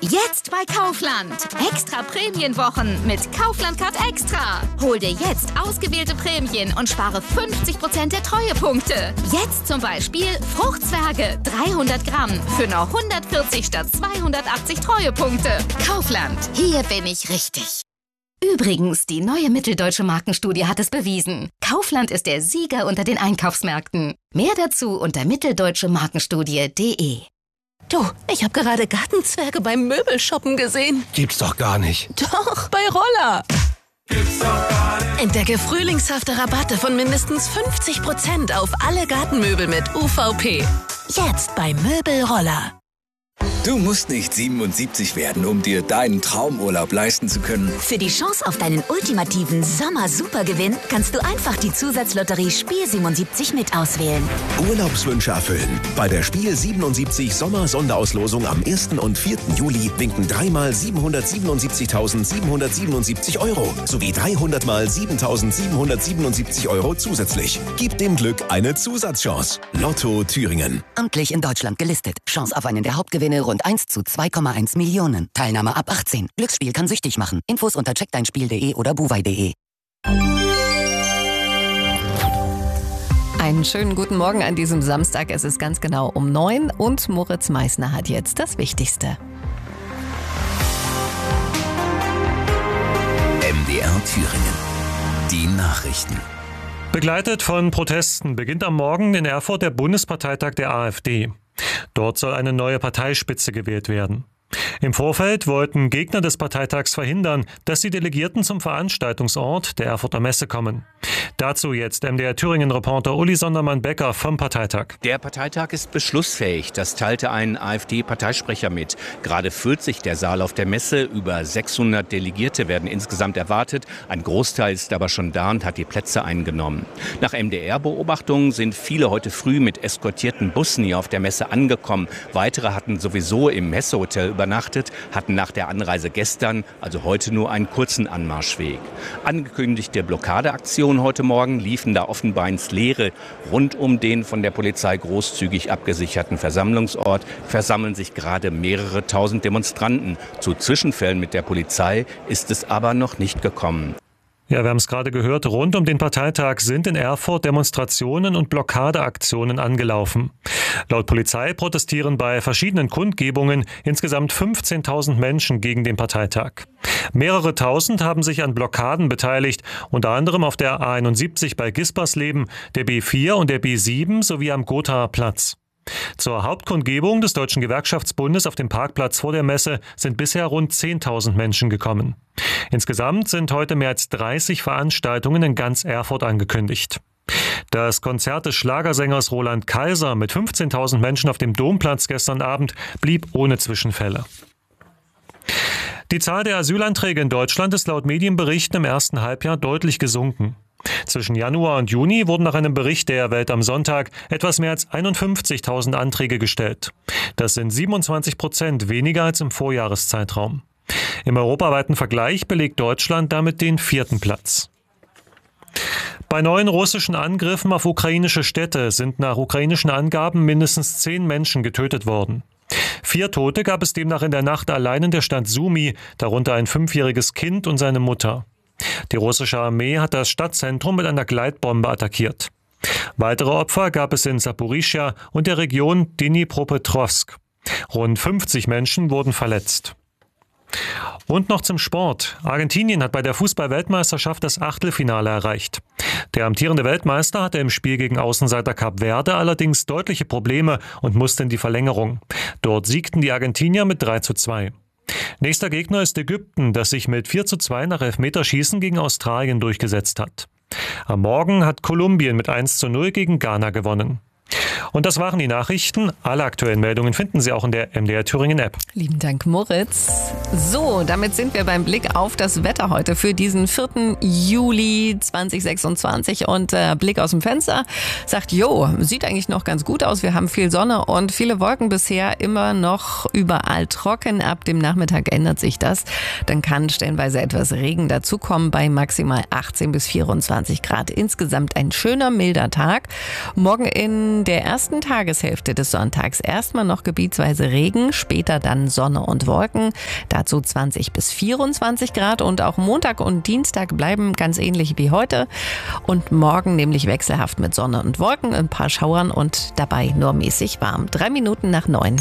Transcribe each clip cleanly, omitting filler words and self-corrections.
Jetzt bei Kaufland. Extra Prämienwochen mit Kaufland Card Extra. Hol dir jetzt ausgewählte Prämien und spare 50% der Treuepunkte. Jetzt zum Beispiel Fruchtzwerge 300 Gramm für nur 140 statt 280 Treuepunkte. Kaufland, hier bin ich richtig. Übrigens, die neue Mitteldeutsche Markenstudie hat es bewiesen. Kaufland ist der Sieger unter den Einkaufsmärkten. Mehr dazu unter mitteldeutschemarkenstudie.de. Du, ich habe gerade Gartenzwerge beim Möbelshoppen gesehen. Gibt's doch gar nicht. Doch, bei Roller. Gibt's doch gar nicht. Entdecke frühlingshafte Rabatte von mindestens 50% auf alle Gartenmöbel mit UVP. Jetzt bei Möbelroller. Du musst nicht 77 werden, um dir deinen Traumurlaub leisten zu können. Für die Chance auf deinen ultimativen Sommer-Supergewinn kannst du einfach die Zusatzlotterie Spiel 77 mit auswählen. Urlaubswünsche erfüllen. Bei der Spiel 77 Sommer-Sonderauslosung am 1. und 4. Juli winken 3 mal 777.777 Euro sowie 300 mal 7.777 Euro zusätzlich. Gib dem Glück eine Zusatzchance. Lotto Thüringen. Amtlich in Deutschland gelistet. Chance auf einen der Hauptgewinne rund 1 zu 2,1 Millionen. Teilnahme ab 18. Glücksspiel kann süchtig machen. Infos unter checkdeinspiel.de oder buwei.de. Einen schönen guten Morgen an diesem Samstag. Es ist ganz genau um 9 und Moritz Meissner hat jetzt das Wichtigste. MDR Thüringen. Die Nachrichten. Begleitet von Protesten beginnt am Morgen in Erfurt der Bundesparteitag der AfD. Dort soll eine neue Parteispitze gewählt werden. Im Vorfeld wollten Gegner des Parteitags verhindern, dass die Delegierten zum Veranstaltungsort der Erfurter Messe kommen. Dazu jetzt MDR Thüringen-Reporter Uli Sondermann-Becker vom Parteitag. Der Parteitag ist beschlussfähig, das teilte ein AfD-Parteisprecher mit. Gerade füllt sich der Saal auf der Messe, über 600 Delegierte werden insgesamt erwartet. Ein Großteil ist aber schon da und hat die Plätze eingenommen. Nach MDR-Beobachtungen sind viele heute früh mit eskortierten Bussen hier auf der Messe angekommen. Weitere hatten sowieso im Messehotel übernachtet, hatten nach der Anreise gestern, also heute, nur einen kurzen Anmarschweg. Angekündigte Blockadeaktionen heute Morgen liefen da offenbar ins Leere. Rund um den von der Polizei großzügig abgesicherten Versammlungsort versammeln sich gerade mehrere tausend Demonstranten. Zu Zwischenfällen mit der Polizei ist es aber noch nicht gekommen. Ja, wir haben es gerade gehört, rund um den Parteitag sind in Erfurt Demonstrationen und Blockadeaktionen angelaufen. Laut Polizei protestieren bei verschiedenen Kundgebungen insgesamt 15.000 Menschen gegen den Parteitag. Mehrere tausend haben sich an Blockaden beteiligt, unter anderem auf der A71 bei Gispersleben, der B4 und der B7 sowie am Gothaer Platz. Zur Hauptkundgebung des Deutschen Gewerkschaftsbundes auf dem Parkplatz vor der Messe sind bisher rund 10.000 Menschen gekommen. Insgesamt sind heute mehr als 30 Veranstaltungen in ganz Erfurt angekündigt. Das Konzert des Schlagersängers Roland Kaiser mit 15.000 Menschen auf dem Domplatz gestern Abend blieb ohne Zwischenfälle. Die Zahl der Asylanträge in Deutschland ist laut Medienberichten im ersten Halbjahr deutlich gesunken. Zwischen Januar und Juni wurden nach einem Bericht der Welt am Sonntag etwas mehr als 51.000 Anträge gestellt. Das sind 27% weniger als im Vorjahreszeitraum. Im europaweiten Vergleich belegt Deutschland damit den 4. Platz. Bei neuen russischen Angriffen auf ukrainische Städte sind nach ukrainischen Angaben mindestens 10 Menschen getötet worden. 4 Tote gab es demnach in der Nacht allein in der Stadt Sumy, darunter ein 5-jähriges Kind und seine Mutter. Die russische Armee hat das Stadtzentrum mit einer Gleitbombe attackiert. Weitere Opfer gab es in Saporischschja und der Region Dnipropetrovsk. Rund 50 Menschen wurden verletzt. Und noch zum Sport. Argentinien hat bei der Fußball-Weltmeisterschaft das Achtelfinale erreicht. Der amtierende Weltmeister hatte im Spiel gegen Außenseiter Kap Verde allerdings deutliche Probleme und musste in die Verlängerung. Dort siegten die Argentinier mit 3:2. Nächster Gegner ist Ägypten, das sich mit 4:2 nach Elfmeterschießen gegen Australien durchgesetzt hat. Am Morgen hat Kolumbien mit 1:0 gegen Ghana gewonnen. Und das waren die Nachrichten. Alle aktuellen Meldungen finden Sie auch in der MDR Thüringen App. Lieben Dank, Moritz. So, damit sind wir beim Blick auf das Wetter heute für diesen 4. Juli 2026. Und Blick aus dem Fenster sagt, sieht eigentlich noch ganz gut aus. Wir haben viel Sonne und viele Wolken bisher, immer noch überall trocken. Ab dem Nachmittag ändert sich das. Dann kann stellenweise etwas Regen dazukommen bei maximal 18 bis 24 Grad. Insgesamt ein schöner, milder Tag. Morgen in in der ersten Tageshälfte des Sonntags erstmal noch gebietsweise Regen, später dann Sonne und Wolken, dazu 20 bis 24 Grad und auch Montag und Dienstag bleiben ganz ähnlich wie heute und morgen nämlich wechselhaft mit Sonne und Wolken, ein paar Schauern und dabei nur mäßig warm. 3 Minuten nach 9.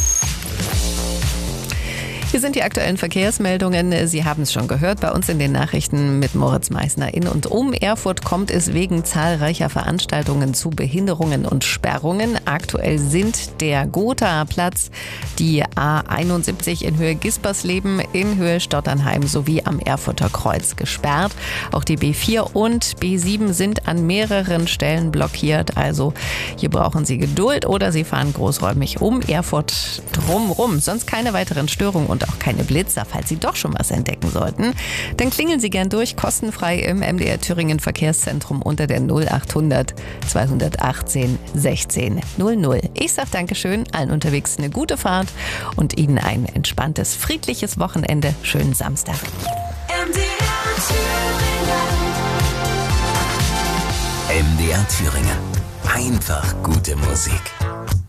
Hier sind die aktuellen Verkehrsmeldungen. Sie haben es schon gehört bei uns in den Nachrichten mit Moritz Meissner. In und um Erfurt kommt es wegen zahlreicher Veranstaltungen zu Behinderungen und Sperrungen. Aktuell sind der Gothaer-Platz, die A71 in Höhe Gispersleben, in Höhe Stotternheim sowie am Erfurter Kreuz gesperrt. Auch die B4 und B7 sind an mehreren Stellen blockiert. Also hier brauchen Sie Geduld oder Sie fahren großräumig um Erfurt drumrum. Sonst keine weiteren Störungen und auch keine Blitzer, falls Sie doch schon was entdecken sollten. Dann klingeln Sie gern durch, kostenfrei im MDR Thüringen Verkehrszentrum unter der 0800 218 16 00. Ich sage Dankeschön, allen unterwegs eine gute Fahrt und Ihnen ein entspanntes, friedliches Wochenende. Schönen Samstag. MDR Thüringen. Einfach gute Musik.